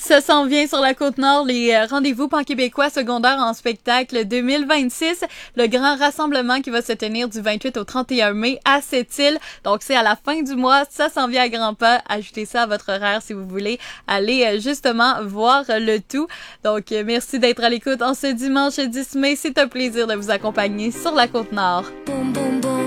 Ça s'en vient sur la Côte-Nord, les rendez-vous pan-québécois secondaires en spectacle 2026. Le grand rassemblement qui va se tenir du 28 au 31 mai à Sept-Îles. Donc, c'est à la fin du mois. Ça s'en vient à grands pas. Ajoutez ça à votre horaire si vous voulez aller justement voir le tout. Donc, merci d'être à l'écoute en ce dimanche 10 mai. C'est un plaisir de vous accompagner sur la Côte-Nord. Boum, boum, boum.